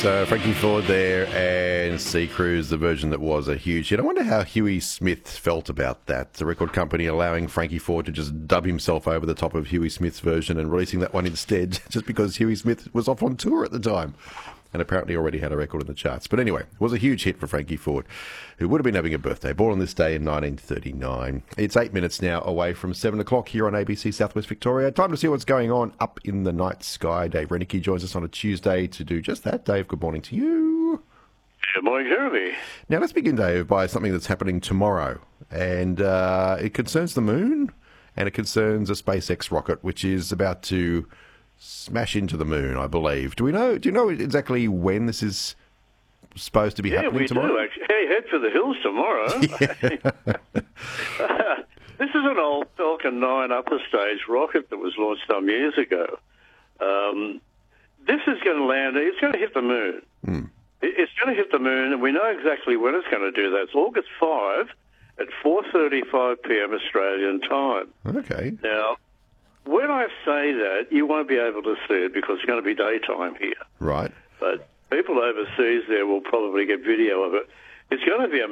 So Frankie Ford there and Sea Cruise, the version that was a huge hit. I wonder how Huey Smith felt about that. The record company allowing Frankie Ford to just dub himself over the top of Huey Smith's version and releasing that one instead, just because Huey Smith was off on tour at the time and apparently already had a record in the charts. But anyway, it was a huge hit for Frankie Ford, who would have been having a birthday, born on this day in 1939. It's 8 minutes now away from 7 o'clock here on ABC Southwest Victoria. Time to see what's going on up in the night sky. Dave Renicky joins us on a Tuesday to do just that. Dave, good morning to you. Good morning, Jeremy. Now, let's begin, Dave, by something that's happening tomorrow. And it concerns the moon, and it concerns a SpaceX rocket, which is about to smash into the moon, I believe. Do you know exactly when this is supposed to be happening tomorrow? Yeah, we do, actually. Hey, head for the hills tomorrow. This is an old Falcon 9 upper stage rocket that was launched some years ago. This is going to land, it's going to hit the moon. It's going to hit the moon, and we know exactly when it's going to do that. It's August 5 at 4:35 p.m. Australian time. Okay. Now, when I say that, you won't be able to see it because it's going to be daytime here. Right. But people overseas there will probably get video of it. It's going to be a